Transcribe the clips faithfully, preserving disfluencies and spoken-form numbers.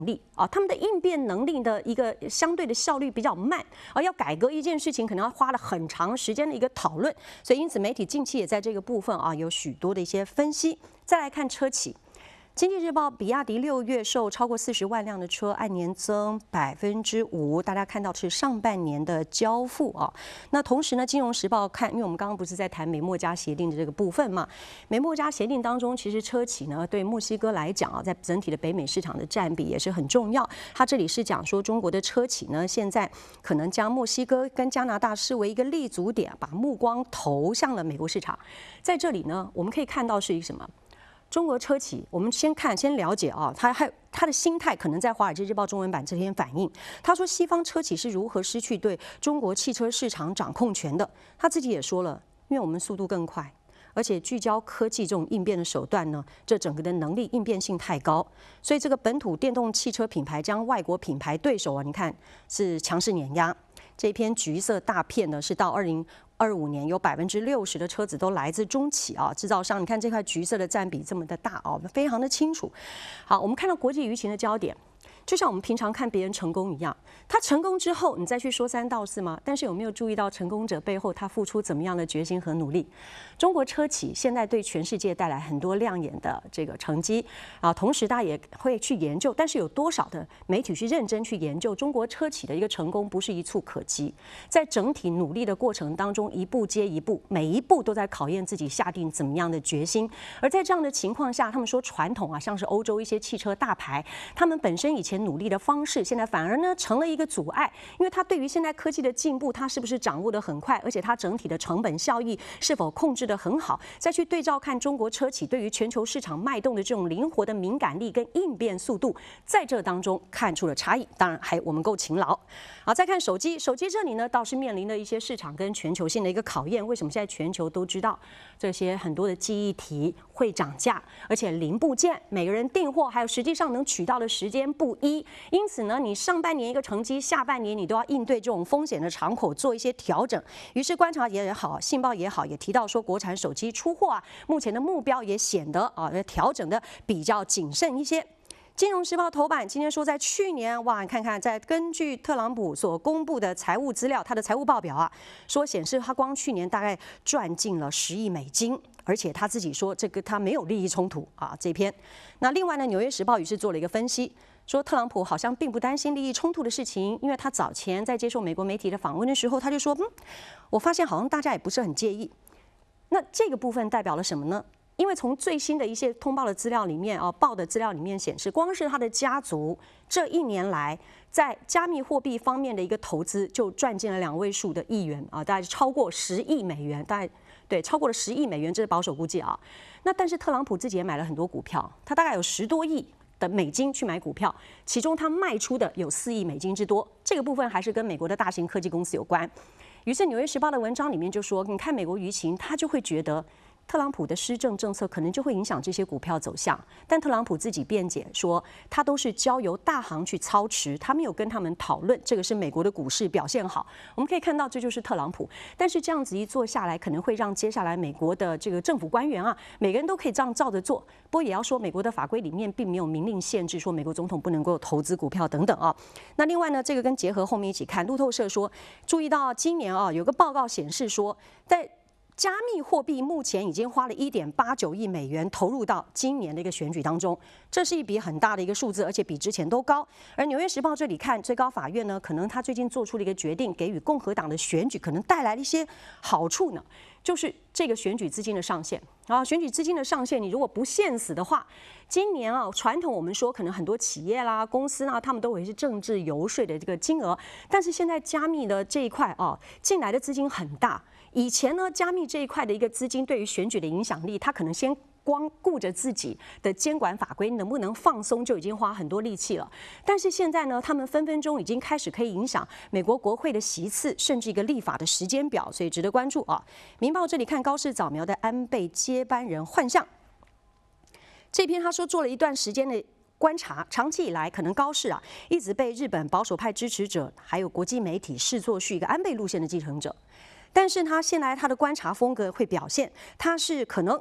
力啊，他们的应变能力的一个相对的效率比较慢，而要改革一件事情，可能要花了很长时间的一个讨论，所以因此媒体近期也在这个部分啊有许多的一些分析。再来看车企。经济日报，比亚迪六月售超过四十万辆的车，按年增百分之五。大家看到是上半年的交付啊。那同时呢，金融时报看，因为我们刚刚不是在谈美墨加协定的这个部分嘛？美墨加协定当中，其实车企呢对墨西哥来讲啊，在整体的北美市场的占比也是很重要。它这里是讲说，中国的车企呢现在可能将墨西哥跟加拿大视为一个立足点，把目光投向了美国市场。在这里呢，我们可以看到是一个什么？中国车企，我们先看、先了解啊，他还他的心态可能在《华尔街日报》中文版这篇反映。他说，西方车企是如何失去对中国汽车市场掌控权的？他自己也说了，因为我们速度更快，而且聚焦科技这种应变的手段呢，这整个的能力应变性太高，所以这个本土电动汽车品牌将外国品牌对手啊，你看是强势碾压。这篇橘色大片呢，是到二零二五年有百分之六十的车子都来自中企啊制造商。你看这块橘色的占比这么的大哦，非常的清楚。好，我们看到国际舆情的焦点。就像我们平常看别人成功一样，他成功之后，你再去说三道四吗？但是有没有注意到成功者背后他付出怎么样的决心和努力？中国车企现在对全世界带来很多亮眼的这个成绩啊，同时大家也会去研究，但是有多少的媒体去认真去研究中国车企的一个成功，不是一蹴可及，在整体努力的过程当中，一步接一步，每一步都在考验自己下定怎么样的决心。而在这样的情况下，他们说传统啊，像是欧洲一些汽车大牌，他们本身以前努力的方式，现在反而呢成了一个阻碍，因为它对于现在科技的进步，它是不是掌握得很快，而且它整体的成本效益是否控制得很好，再去对照看中国车企对于全球市场脉动的这种灵活的敏感力跟应变速度，在这当中看出了差异。当然还我们够勤劳。好，再看手机，手机这里呢倒是面临了一些市场跟全球性的一个考验。为什么现在全球都知道这些很多的记忆体会涨价，而且零部件每个人订货还有实际上能取到的时间不一，因此呢，你上半年一个成绩，下半年你都要应对这种风险的敞口做一些调整。于是观察也好，信报也好，也提到说国产手机出货啊，目前的目标也显得啊调整的比较谨慎一些。金融时报头版今天说，在去年哇，你看看，在根据特朗普所公布的财务资料，他的财务报表啊，说显示他光去年大概赚进了十亿美金，而且他自己说这个他没有利益冲突啊。这篇，那另外呢，《纽约时报》于是做了一个分析，说特朗普好像并不担心利益冲突的事情，因为他早前在接受美国媒体的访问的时候，他就说，嗯，我发现好像大家也不是很介意。那这个部分代表了什么呢？因为从最新的一些通报的资料里面啊，报的资料里面显示，光是他的家族这一年来在加密货币方面的一个投资就赚进了两位数的亿元啊，大概超过十亿美元，大概对超过了十亿美元，这是保守估计啊。那但是特朗普自己也买了很多股票，他大概有十多亿的美金去买股票，其中他卖出的有四亿美金之多，这个部分还是跟美国的大型科技公司有关。于是《纽约时报》的文章里面就说，你看美国舆情，他就会觉得特朗普的施政政策可能就会影响这些股票走向，但特朗普自己辩解说，他都是交由大行去操持，他没有跟他们讨论，这个是美国的股市表现好。我们可以看到，这就是特朗普。但是这样子一做下来，可能会让接下来美国的这个政府官员啊，每个人都可以这样照着做。不过也要说，美国的法规里面并没有明令限制说美国总统不能够投资股票等等啊。那另外呢，这个跟结合后面一起看，路透社说，注意到今年啊，有个报告显示说，在加密货币目前已经花了一点八九亿美元投入到今年的一个选举当中，这是一笔很大的一个数字，而且比之前都高。而《纽约时报》这里看，最高法院呢，可能他最近做出了一个决定，给予共和党的选举可能带来了一些好处呢，就是这个选举资金的上限啊，选举资金的上限，你如果不限死的话，今年啊，传统我们说可能很多企业啦、公司啦，他们都会是政治游说的这个金额，但是现在加密的这一块啊，进来的资金很大。以前呢，加密这一块的一个资金对于选举的影响力，它可能先光顾着自己的监管法规能不能放松，就已经花很多力气了。但是现在呢，他们分分钟已经开始可以影响美国国会的席次，甚至一个立法的时间表，所以值得关注啊。民报这里看高市早苗的安倍接班人幻象，这篇他说做了一段时间的观察，长期以来，可能高市啊一直被日本保守派支持者还有国际媒体视作是一个安倍路线的继承者。但是他现在他的观察风格会表现，他是可能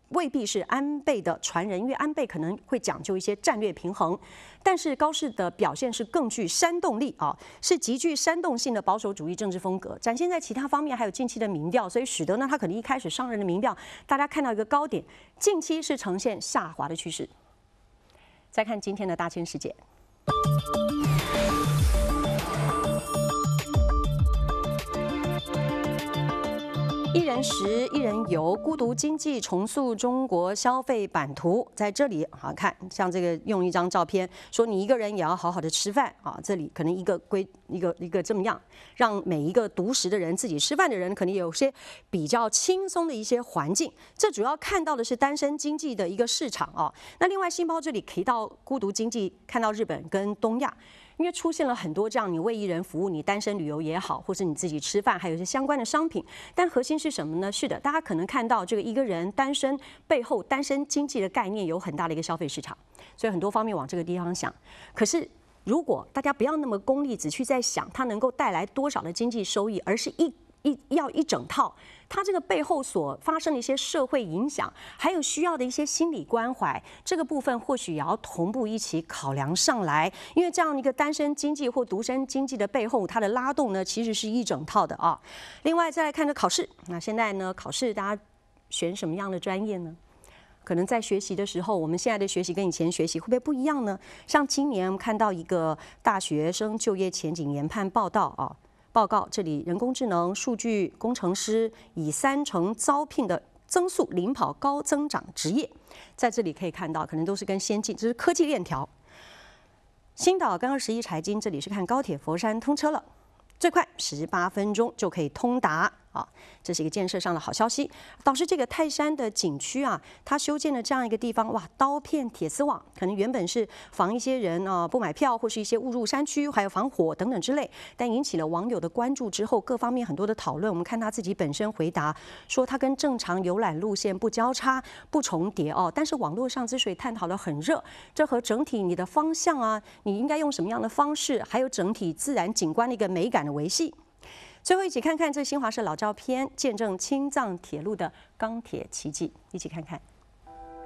未必是安倍的传人，因为安倍可能会讲究一些战略平衡，但是高市的表现是更具煽动力啊，是极具煽动性的保守主义政治风格，展现在其他方面还有近期的民调，所以使得呢他可能一开始上任的民调，大家看到一个高点，近期是呈现下滑的趋势。再看今天的大千世界。一人食，一人游，孤独经济重塑中国消费版图。在这里，好看，像这个用一张照片，说你一个人也要好好的吃饭啊。这里可能一个规一个一个这么样，让每一个独食的人、自己吃饭的人，可能有些比较轻松的一些环境。这主要看到的是单身经济的一个市场啊。那另外，信报这里提到孤独经济，看到日本跟东亚。因为出现了很多这样，你为一人服务，你单身旅游也好，或是你自己吃饭，还有一些相关的商品。但核心是什么呢？是的，大家可能看到这个一个人单身背后，单身经济的概念有很大的一个消费市场，所以很多方面往这个地方想。可是如果大家不要那么功利，只去在想它能够带来多少的经济收益，而是一一要一整套。它这个背后所发生的一些社会影响，还有需要的一些心理关怀，这个部分或许也要同步一起考量上来。因为这样一个单身经济或独身经济的背后，它的拉动呢，其实是一整套的啊。另外再来看这考试，那现在呢，考试大家选什么样的专业呢？可能在学习的时候，我们现在的学习跟以前学习会不会不一样呢？像今年我们看到一个大学生就业前景研判报道啊。报告这里，人工智能、数据工程师以三成招聘的增速领跑高增长职业，在这里可以看到，可能都是跟先进，这是科技链条。新岛跟二十一财经，这里是看高铁佛山通车了，最快十八分钟就可以通达。啊，这是一个建设上的好消息。倒是这个泰山的景区啊，它修建了这样一个地方，哇，刀片铁丝网，可能原本是防一些人啊不买票，或是一些误入山区，还有防火等等之类，但引起了网友的关注之后，各方面很多的讨论。我们看他自己本身回答说，他跟正常游览路线不交叉、不重叠哦。但是网络上之所以探讨得很热，这和整体你的方向啊，你应该用什么样的方式，还有整体自然景观的一个美感的维系。最后一起看看这新华社老照片，见证青藏铁路的钢铁奇迹，一起看看。